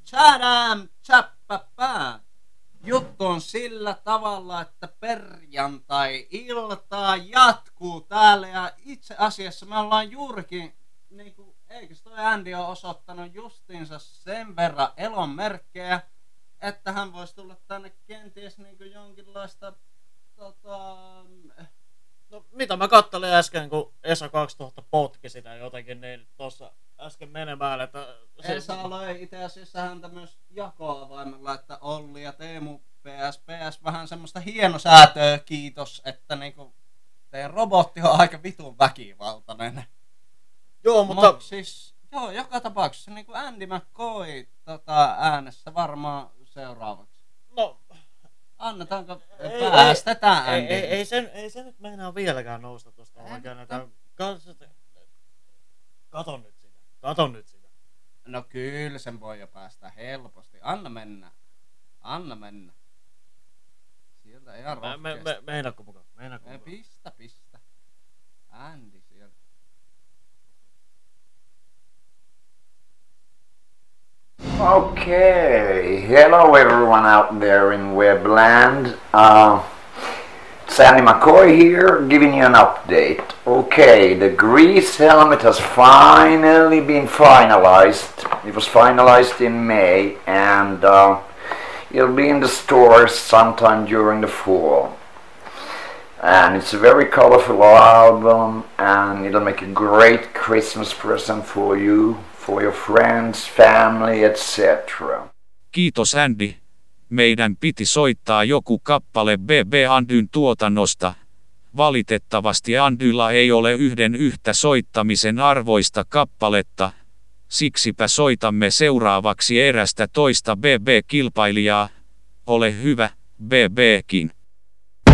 Tchadam, tchappapää. Juttu on sillä tavalla, että perjantai-iltaa jatkuu täällä ja itse asiassa me ollaan juurikin, niinku, eikös toi Andy on osoittanut justiinsa sen verran elonmerkkejä, että hän voisi tulla tänne kenties niinku jonkinlaista No mitä mä kattelin äsken, kun Esa 2000 potki sitä jotenkin, niin tossa äsken menemään, että... Esa löi itse asiassa häntä myös jakoavaimella, että Olli ja Teemu PS vähän semmoista hienosäätöä, kiitos, että niinku teidän robotti on aika vitun väkivaltainen. Joo, mutta... Siis, joo, joka tapauksessa niinku Andy McCoy äänessä varmaan seuraavaksi. No... Annetaanko päästetään Andy? Ei se nyt meinaa vieläkään nousta tosta oikein, että... Katon nyt sitä. No kyllä sen voi jo päästä helposti. Anna mennä. Sieltä ihan rohkeasti. Meinaatko mukaan? Pistä. Andy sieltä. Okay, hello everyone out there in Webland. It's Andy McCoy here, giving you an update. Okay, the Grease helmet has finally been finalized. It was finalized in May, and it'll be in the stores sometime during the fall. And it's a very colorful album, and it'll make a great Christmas present for you, for your friends, family, etc. Kiitos Andy. Meidän piti soittaa joku kappale BB Andyn tuotannosta. Valitettavasti Andylla ei ole yhtä soittamisen arvoista kappaletta. Siksipä soitamme seuraavaksi erästä toista BB-kilpailijaa. Ole hyvä, BBkin.